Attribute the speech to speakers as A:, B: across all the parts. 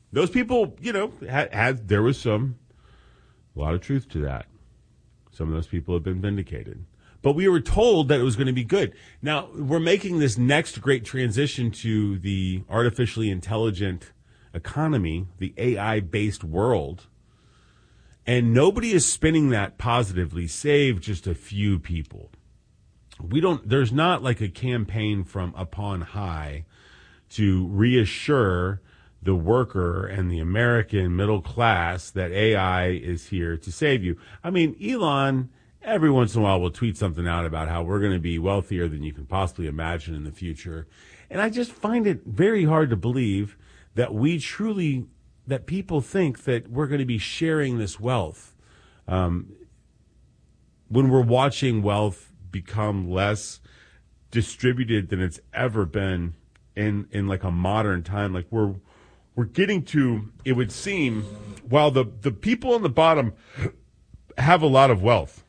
A: Those people, there was a lot of truth to that. Some of those people have been vindicated. But we were told that it was going to be good. Now, we're making this next great transition to the artificially intelligent economy, the AI-based world. And nobody is spinning that positively, save just a few people. There's not like a campaign from upon high to reassure the worker and the American middle class that AI is here to save you. I mean, Elon, every once in a while, will tweet something out about how we're going to be wealthier than you can possibly imagine in the future. And I just find it very hard to believe that that people think that we're going to be sharing this wealth. When we're watching wealth become less distributed than it's ever been in like a modern time, like we're getting to, it would seem, while the people on the bottom have a lot of wealth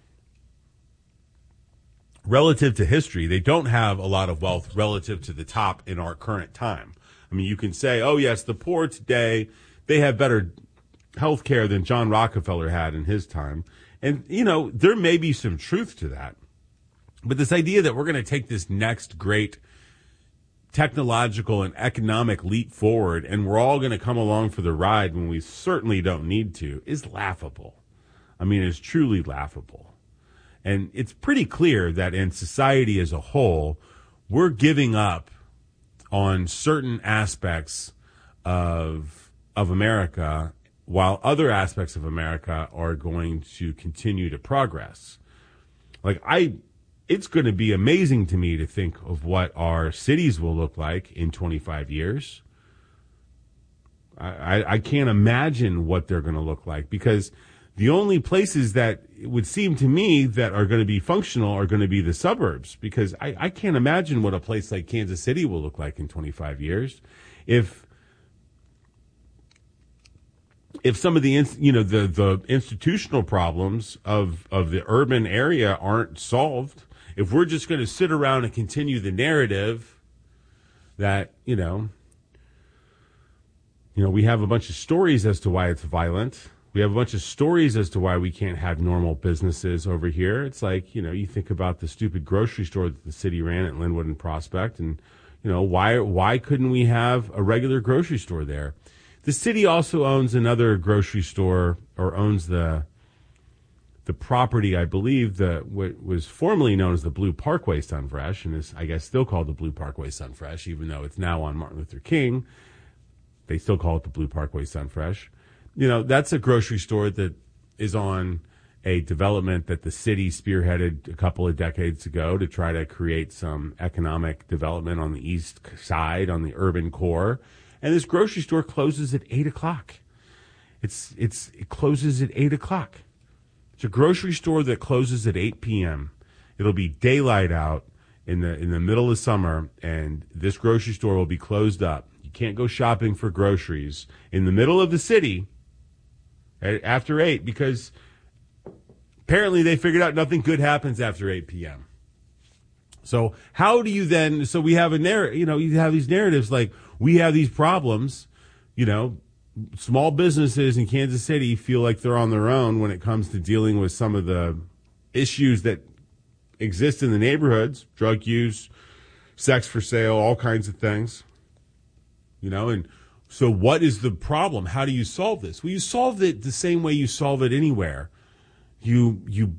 A: relative to history, they don't have a lot of wealth relative to the top in our current time. I mean, you can say, oh yes, the poor today, they have better health care than John Rockefeller had in his time. And, there may be some truth to that. But this idea that we're going to take this next great technological and economic leap forward and we're all going to come along for the ride when we certainly don't need to is laughable. I mean, it's truly laughable. And it's pretty clear that in society as a whole, we're giving up on certain aspects of America while other aspects of America are going to continue to progress. It's going to be amazing to me to think of what our cities will look like in 25 years. I can't imagine what they're going to look like, because the only places that it would seem to me that are going to be functional are going to be the suburbs, because I can't imagine what a place like Kansas City will look like in 25 years. If some of the the institutional problems of the urban area aren't solved, if we're just going to sit around and continue the narrative that, we have a bunch of stories as to why it's violent. We have a bunch of stories as to why we can't have normal businesses over here. It's like, you think about the stupid grocery store that the city ran at Linwood and Prospect, and, why couldn't we have a regular grocery store there? The city also owns another grocery store, or owns the property, I believe, what was formerly known as the Blue Parkway Sunfresh, and is, I guess, still called the Blue Parkway Sunfresh, even though it's now on Martin Luther King. They still call it the Blue Parkway Sunfresh. That's a grocery store that is on a development that the city spearheaded a couple of decades ago to try to create some economic development on the east side, on the urban core. And this grocery store closes at 8 o'clock. It closes at 8 o'clock. It's a grocery store that closes at 8 p.m. It'll be daylight out in the middle of summer, and this grocery store will be closed up. You can't go shopping for groceries in the middle of the city after 8, because apparently they figured out nothing good happens after 8 p.m. So how do you then, so we have you have these narratives like we have these problems, small businesses in Kansas City feel like they're on their own when it comes to dealing with some of the issues that exist in the neighborhoods, drug use, sex for sale, all kinds of things, and so what is the problem? How do you solve this? Well, you solve it the same way you solve it anywhere. You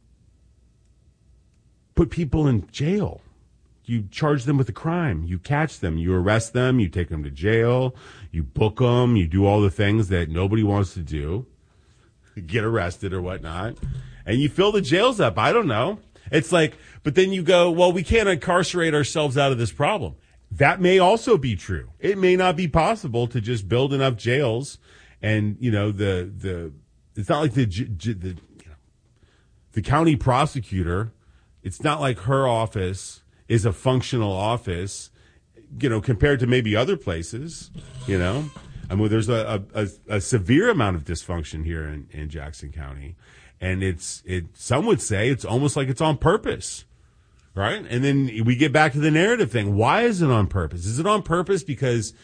A: put people in jail. You charge them with a crime. You catch them. You arrest them. You take them to jail. You book them. You do all the things that nobody wants to do. Get arrested or whatnot. And you fill the jails up. I don't know. It's like, but then you go, well, we can't incarcerate ourselves out of this problem. That may also be true. It may not be possible to just build enough jails, and it's not like the county prosecutor. It's not like her office is a functional office, compared to maybe other places. I mean, there's a severe amount of dysfunction here in Jackson County, and some would say it's almost like it's on purpose. Right? And then we get back to the narrative thing. Why is it on purpose? Is it on purpose because